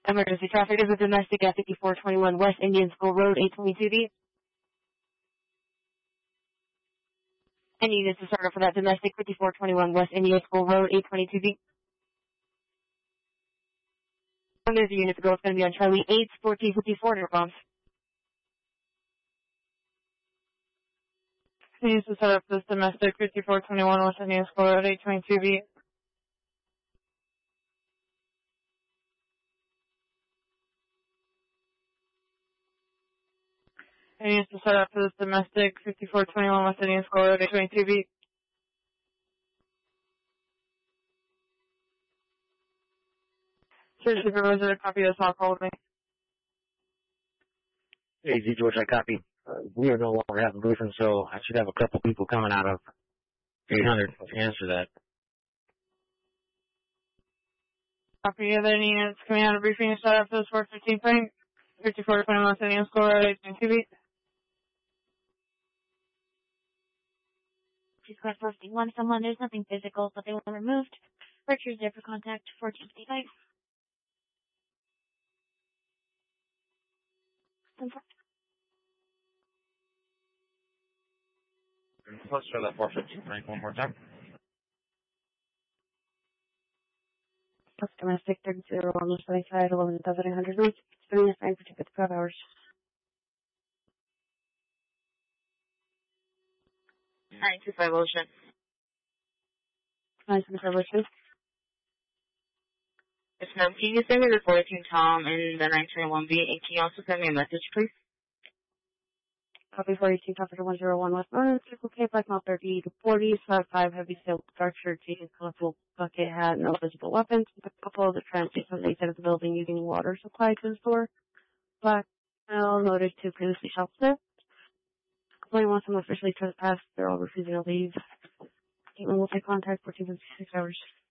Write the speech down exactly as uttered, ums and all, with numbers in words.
Emergency traffic is a domestic at fifty-four twenty-one West Indian School Road, eight twenty-two B. Any units to start up for that domestic, fifty-four twenty-one West Indian School Road, eight twenty-two B. And there's a unit to go. It's going to be on Charlie eight, fourteen fifty-four, response. Needs to set up this domestic, fifty-four twenty-one West Indian School Road, eight twenty-two B. Needs to set up this domestic, fifty-four twenty-one West Indian School Road, eight twenty-two B. Sir, supervisor, copy this, I'll call with me. A Z George, I copy. Uh, we are no longer having briefing, so I should have a couple people coming out of eight hundred to answer that. Copy. Are there any units coming out of briefing to set up this four fifteen frame? fifty-four twenty-one West Indian School Road, eight twenty-two B. Square fifty-one, someone, there's nothing physical, but they want removed. Richard's there for contact, fourteen fifty-five. Let's try that four fifteen frame one more time. Plus domestic thirty on the south side, eleven thousand eight hundred north. It's been assigned for fifty-five hours. nine two five Ocean. nine two five Ocean. Yes, ma'am. Can you send me the fourteen Tom and the nine twenty-one B, and can you also send me a message, please? Copy four eighteen, Copy one zero one West Northern, Circle K, Black Mount thirty to forty, Slab five, heavy steel structure, Jason colorful bucket hat, no visible weapons. A couple of the transients on the inside of the building using water supply to the store. Black male noted to previously shop there. Complaint wants them officially trespassed. They're all refusing to leave. Statement will take contact for two to six hours.